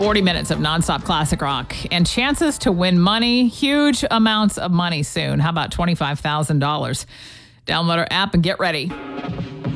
40 minutes of nonstop classic rock and chances to win money, huge amounts of money soon. How about $25,000? Download our app and get ready.